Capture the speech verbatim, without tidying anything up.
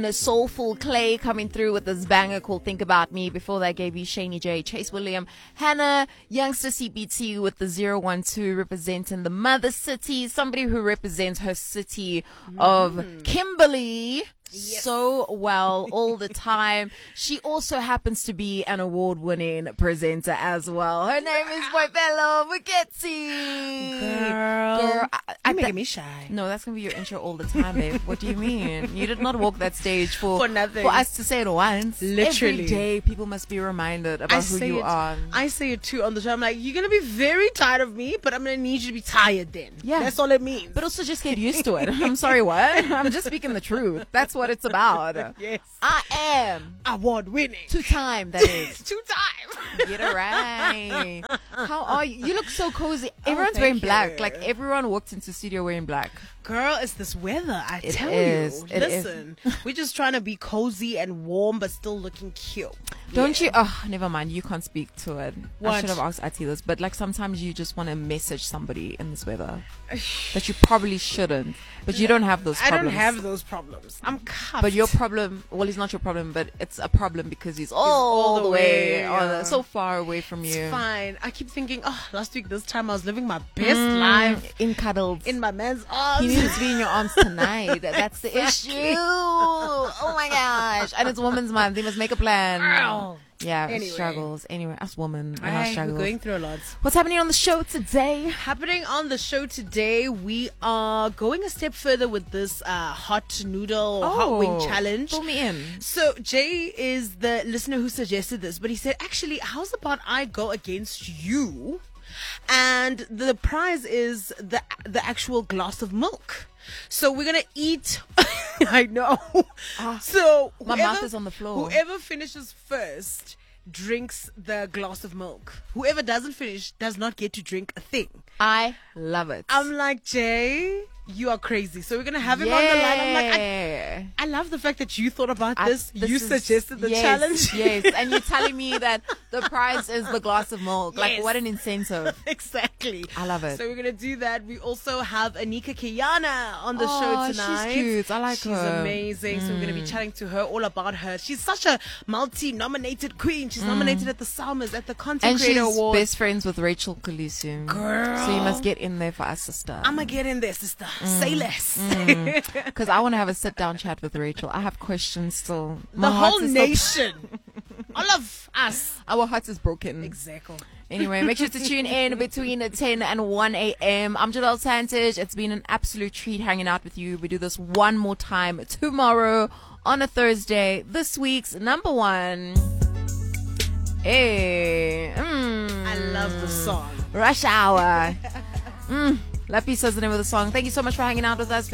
A soulful Clay coming through with this banger called Think About Me. Before that gave you Shani J, Chase William, Hannah, Youngster C B T with the zero one two representing the mother city, somebody who represents her city of mm. Kimberley. Yes. So well all the time. She also happens to be an award-winning presenter as well. Her name is Boipelo Moketsi. Girl, Girl I, you're I, making me shy. No, that's gonna be your intro all the time, babe. What do you mean? You did not walk that stage for for nothing. For us to say it once. Literally, every day people must be reminded about who you it, are. I say it too on the show. I'm like, you're gonna be very tired of me, but I'm gonna need you to be tired then. Yeah, that's all it means. But also just get used to it. I'm sorry, what? I'm just speaking the truth. That's what it's about. Yes. I am award winning. Two time, that is. Two time. Get it right. How are you? You look so cozy. Everyone's oh, wearing you. black. Like everyone walked into studio wearing black. Girl, it's this weather. I it tell is. you. It Listen, is. we're just trying to be cozy and warm, but still looking cute. Don't yeah. you? Oh, never mind. You can't speak to it. What? I should have asked Ati this, but like sometimes you just want to message somebody in this weather that you probably shouldn't, but you don't have those I problems. don't have those problems. I'm cuffed. But your problem, well, it's not your problem, but it's a problem because he's all, all the the way, way on yeah. the, so far away from you. It's fine. I keep thinking, oh, last week this time I was living my best Mm, life in cuddles. in my man's arms. He needs to be in your arms tonight. That's the issue. Oh my gosh. And it's Women's Month. They must make a plan. Girl. Yeah, Anyway. struggles. Anyway, us women and our Aye, we're struggles. going through a lot. What's happening on the show today? Happening on the show today, we are going a step further with this uh, hot noodle, Oh, hot wing challenge. Fill me in. So Jay is the listener who suggested this, but he said, actually, how's about I go against you? And the prize is the the actual glass of milk. So we're gonna eat. I know. Ah, so my whoever, mouth is on the floor. Whoever finishes first drinks the glass of milk. Whoever doesn't finish does not get to drink a thing. I love it. I'm like, Jay, you are crazy. So we're gonna have him on the line. I'm like, I, Yeah. I love the fact that you thought about I- this. this You is- suggested the yes, challenge. Yes, and you're telling me that the prize is the glass of milk. Like, Yes. what an incentive. Exactly. I love it. So we're gonna do that. We also have Anika Kiana on the Oh, show she's tonight. cute. I like she's her. Mm. amazing. So we're gonna be chatting to her all about her. She's such a multi-nominated queen. She's nominated at the Summers, at the Content Mm. And she's Creator Awards. best friends with Rachel Khaleesi. Girl. So you must get in there for us, sister. I'm gonna get in there, sister. Say less. Because I want to have a sit-down chat with Rachel. I have questions still. My The heart whole is still- nation. All of us. Our heart is broken. Exactly. Anyway, make sure to tune in between ten and one a.m. I'm Jadelle Santage. It's been an absolute treat hanging out with you. We do this one more time tomorrow on a Thursday. This week's number one. Hey. Mm, I love the song. Rush Hour. mm, La Pisa is the name of the song. Thank you so much for hanging out with us.